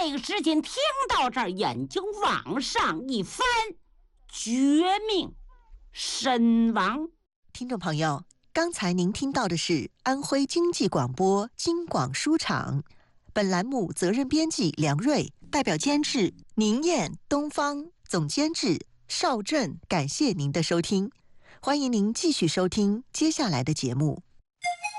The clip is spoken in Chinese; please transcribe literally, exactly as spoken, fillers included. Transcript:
这个时间听到这儿，眼睛往上一翻，绝命身亡。 听众朋友，刚才您听到的是安徽经济广播京广书场，本栏目责任编辑梁瑞，代表监制宁燕、东方，总监制邵振。感谢您的收听，欢迎您继续收听接下来的节目。